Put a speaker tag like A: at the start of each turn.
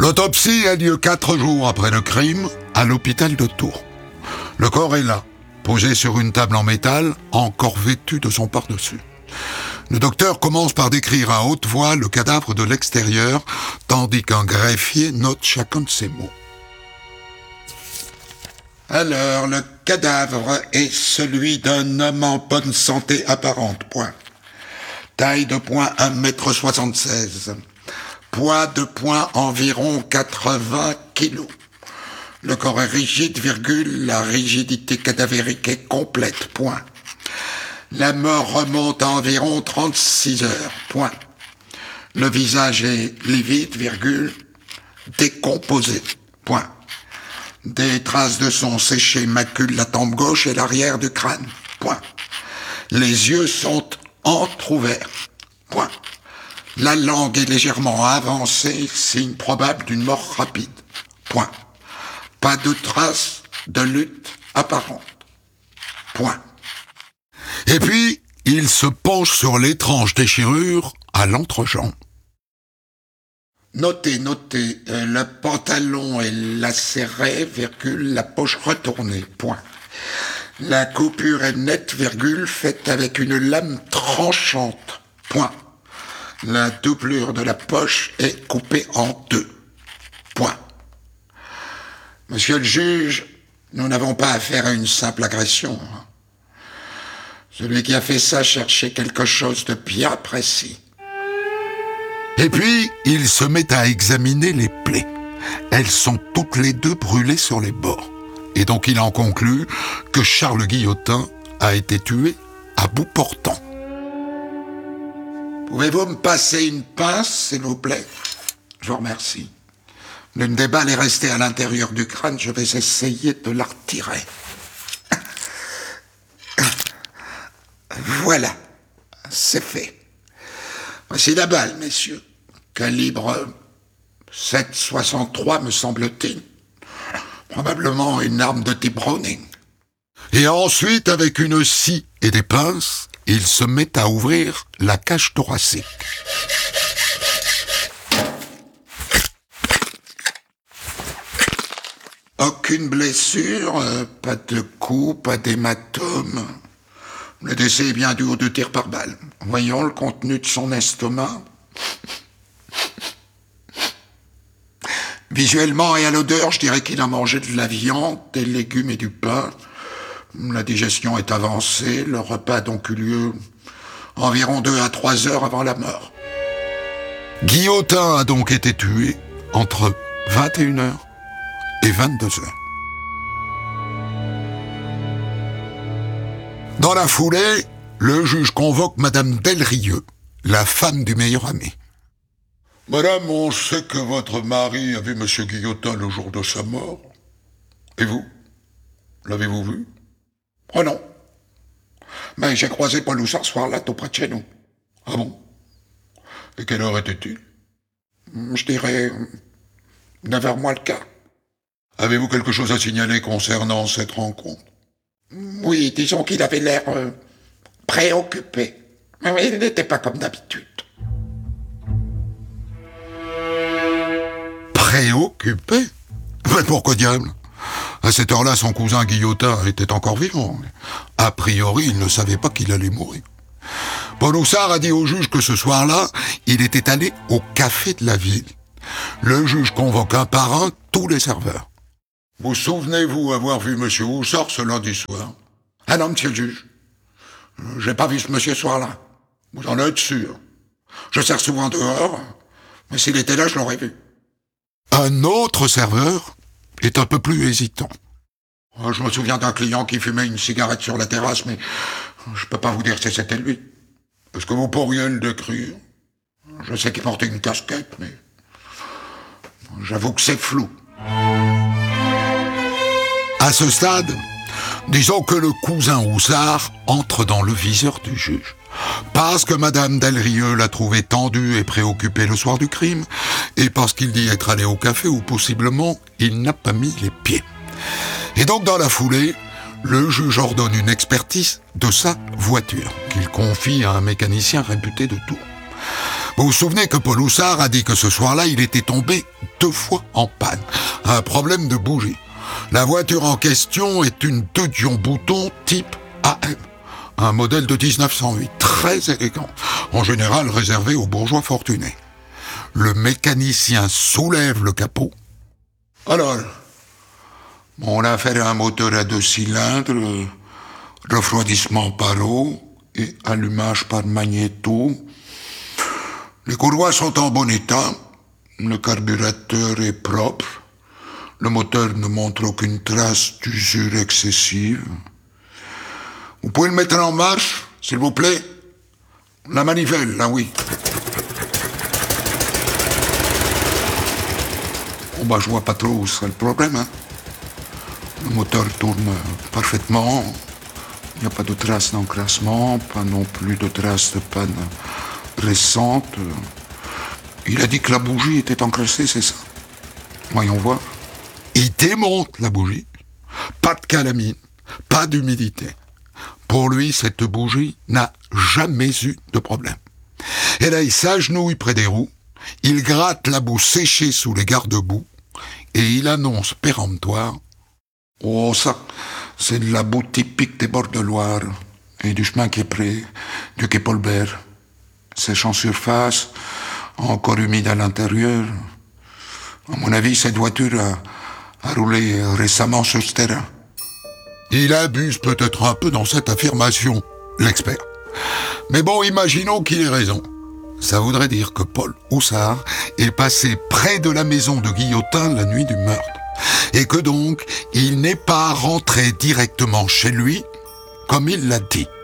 A: L'autopsie a lieu 4 jours après le crime à l'hôpital de Tours. Le corps est là, posé sur une table en métal, encore vêtu de son pardessus. Le docteur commence par décrire à haute voix le cadavre de l'extérieur, tandis qu'un greffier note chacun de ses mots. Alors, le cadavre est celui d'un homme en bonne santé apparente, point. Taille de point 1,76 m. Poids de point environ 80 kg. Le corps est rigide, la rigidité cadavérique est complète, point. La mort remonte à environ 36 heures, point. Le visage est livide, décomposé, point. Des traces de sang séché maculent la tempe gauche et l'arrière du crâne, point. Les yeux sont entr'ouverts, point. La langue est légèrement avancée, signe probable d'une mort rapide, point. Pas de traces de lutte apparente, point. Et puis, il se penche sur l'étrange déchirure à l'entrejambe. Notez, le pantalon est lacéré, la poche retournée, point. La coupure est nette, faite avec une lame tranchante, point. La doublure de la poche est coupée en 2, point. Monsieur le juge, nous n'avons pas affaire à une simple agression. Celui qui a fait ça cherchait quelque chose de bien précis. Et puis, il se met à examiner les plaies. Elles sont toutes les deux brûlées sur les bords. Et donc il en conclut que Charles Guillotin a été tué à bout portant. Pouvez-vous me passer une pince, s'il vous plaît? Je vous remercie. L'une des balles est restée à l'intérieur du crâne, je vais essayer de la retirer. Voilà, c'est fait. Voici la balle, messieurs. Calibre 7,63, me semble-t-il. Probablement une arme de type Browning. Et ensuite, avec une scie et des pinces, il se met à ouvrir la cage thoracique. Aucune blessure, pas de coup, pas d'hématome. Le décès est bien dû aux 2 tirs par balle. Voyons le contenu de son estomac. Visuellement et à l'odeur, je dirais qu'il a mangé de la viande, des légumes et du pain. La digestion est avancée, le repas a donc eu lieu environ 2 à 3 heures avant la mort. Guillotin a donc été tué entre 21h et 22h. Dans la foulée, le juge convoque Madame Delrieux, la femme du meilleur ami. Madame, on sait que votre mari a vu Monsieur Guillotin le jour de sa mort. Et vous? L'avez-vous vu? Oh non. Mais j'ai croisé Paul Houssard ce soir-là, tout près de chez nous. Ah bon? Et quelle heure était-il? Je dirais 9h moins le quart. Avez-vous quelque chose à signaler concernant cette rencontre? Oui, disons qu'il avait l'air préoccupé. Mais il n'était pas comme d'habitude. Préoccupé? Mais pourquoi diable? À cette heure-là, son cousin Guillotin était encore vivant. A priori, il ne savait pas qu'il allait mourir. Paul Houssard a dit au juge que ce soir-là, il était allé au café de la ville. Le juge convoque un par un tous les serveurs. Vous souvenez-vous avoir vu Monsieur Houssard ce lundi soir? Ah non, monsieur le juge. J'ai pas vu ce monsieur ce soir-là. Vous en êtes sûr? Je sers souvent dehors, mais s'il était là, je l'aurais vu. Un autre serveur est un peu plus hésitant. Je me souviens d'un client qui fumait une cigarette sur la terrasse, mais je peux pas vous dire si c'était lui. Est-ce que vous pourriez le décrire? Je sais qu'il portait une casquette, mais j'avoue que c'est flou. À ce stade, disons que le cousin Houssard entre dans le viseur du juge. Parce que Madame Delrieux l'a trouvé tendu et préoccupé le soir du crime, et parce qu'il dit être allé au café où possiblement il n'a pas mis les pieds. Et donc dans la foulée, le juge ordonne une expertise de sa voiture, qu'il confie à un mécanicien réputé de Tours. Vous vous souvenez que Paul Houssard a dit que ce soir-là, il était tombé 2 fois en panne. Un problème de bougie. La voiture en question est une Dion Bouton type AM. Un modèle de 1908, très élégant, en général réservé aux bourgeois fortunés. Le mécanicien soulève le capot. Alors, on a affaire à un moteur à 2 cylindres, refroidissement par eau et allumage par magnéto. Les courroies sont en bon état, le carburateur est propre, le moteur ne montre aucune trace d'usure excessive. Vous pouvez le mettre en marche, s'il vous plaît? La manivelle, là oui. Bon, je vois pas trop où serait le problème, hein. Le moteur tourne parfaitement. Il n'y a pas de traces d'encrassement, pas non plus de traces de panne récente. Il a dit que la bougie était encrassée, c'est ça? Voyons voir. Il démonte la bougie. Pas de calamine, pas d'humidité. Pour lui, cette bougie n'a jamais eu de problème. Et là, il s'agenouille près des roues, il gratte la boue séchée sous les garde-boue, et il annonce péremptoire: « Oh, ça, c'est de la boue typique des bords de Loire, et du chemin qui est près du quai Paulbert. Sèche en surface, encore humide à l'intérieur. À mon avis, cette voiture a roulé récemment sur ce terrain. » Il abuse peut-être un peu dans cette affirmation, l'expert. Mais bon, imaginons qu'il ait raison. Ça voudrait dire que Paul Houssard est passé près de la maison de Guillotin la nuit du meurtre, et que donc il n'est pas rentré directement chez lui, comme il l'a dit.